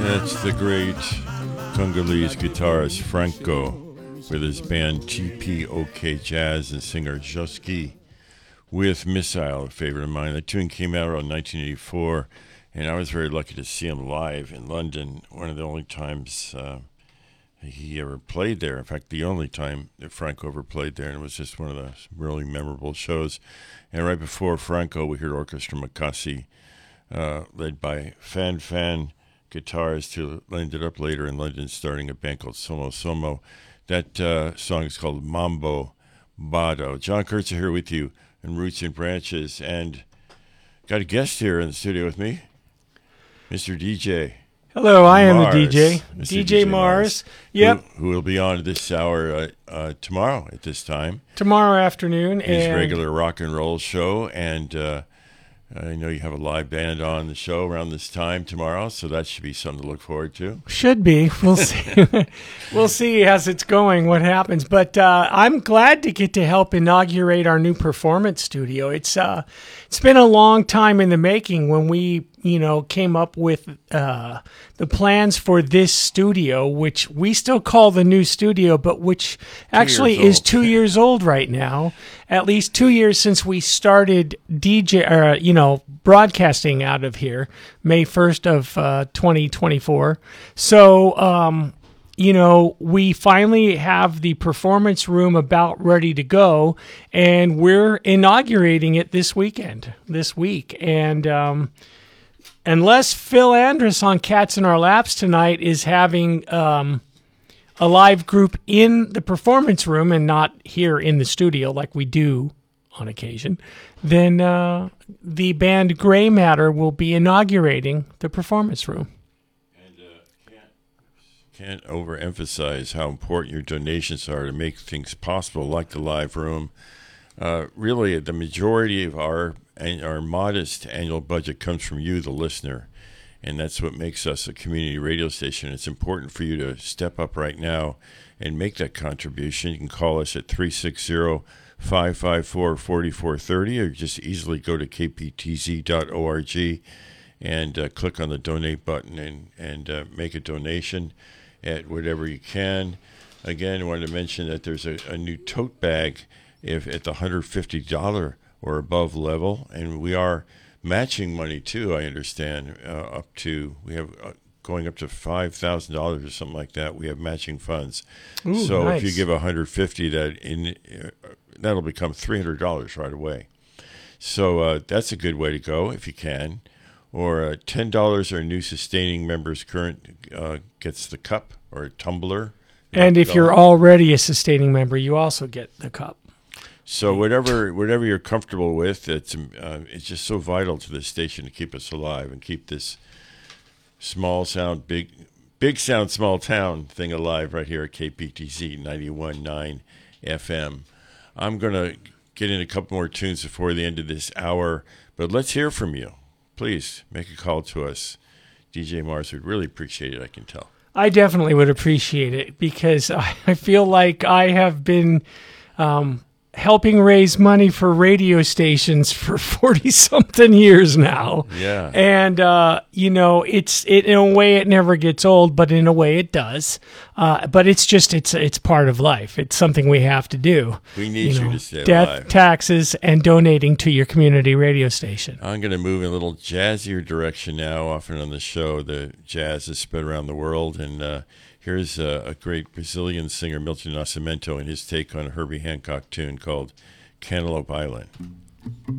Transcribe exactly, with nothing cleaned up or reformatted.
It's the great Congolese guitarist Franco with his band T P O K Jazz and singer Joski with Missile, a favorite of mine. That tune came out around nineteen eighty-four, and I was very lucky to see him live in London, one of the only times uh, he ever played there. In fact, the only time that Franco ever played there, and it was just one of the really memorable shows. And right before Franco, we heard Orchestra Makasi, uh, led by Fan Fan guitarist, who ended up later in London starting a band called Somo Somo. That uh, song is called Mambo Bado. John Kurtz here with you in Roots and Branches, and got a guest here in the studio with me, Mister D J. Hello, I am Mars. the D J. Mister D J, Mars. Mars. Yep. Who, who will be on this hour uh, uh, tomorrow at this time. Tomorrow afternoon. His and regular rock and roll show, and uh, I know you have a live band on the show around this time tomorrow, so that should be something to look forward to. Should be. We'll see. We'll see as it's going, what happens. But uh, I'm glad to get to help inaugurate our new performance studio. It's uh, it's been a long time in the making when we, you know, came up with uh, the plans for this studio, which we still call the new studio, but which actually is two years old right now. At least two years since we started D J, uh, you know, broadcasting out of here, May first of uh, twenty twenty-four. So, um, you know, we finally have the performance room about ready to go, and we're inaugurating it this weekend, this week. And um, unless Phil Andrus on Cats in Our Laps tonight is having um, a live group in the performance room and not here in the studio like we do on occasion, then uh, the band Gray Matter will be inaugurating the performance room. And uh, can't, can't overemphasize how important your donations are to make things possible, like the live room. Uh, really, the majority of our our modest annual budget comes from you, the listener. And that's what makes us a community radio station. It's important for you to step up right now and make that contribution. You can call us at three six zero, five five four, four four three zero or just easily go to k p t z dot org and uh, click on the donate button and, and uh, make a donation at whatever you can. Again, I wanted to mention that there's a, a new tote bag if at the one hundred fifty dollars or above level, and we are matching money too, I understand, uh, up to, we have uh, going up to five thousand dollars or something like that. We have matching funds. Ooh, so nice. If you give one hundred fifty dollars, that in uh, that'll become three hundred dollars right away. So uh, that's a good way to go if you can. Or uh, ten dollars our new sustaining members current uh, gets the cup or a tumbler. And if you're already a sustaining member, you also get the cup. So whatever whatever you're comfortable with, it's uh, it's just so vital to this station to keep us alive and keep this small sound, big big sound, small town thing alive right here at K P T Z ninety-one point nine F M. I'm going to get in a couple more tunes before the end of this hour, but let's hear from you. Please make a call to us. D J Mars would really appreciate it, I can tell. I definitely would appreciate it because I feel like I have been um, helping raise money for radio stations for forty-something years now. Yeah. And, uh, you know, it's it in a way it never gets old, but in a way it does. Uh, but it's just, it's it's part of life. It's something we have to do. We need you, you know, to stay death, alive. Taxes, and donating to your community radio station. I'm going to move in a little jazzier direction now. Often on the show, the jazz is spread around the world, and uh, here's a, a great Brazilian singer, Milton Nascimento, and his take on a Herbie Hancock tune called Cantaloupe Island.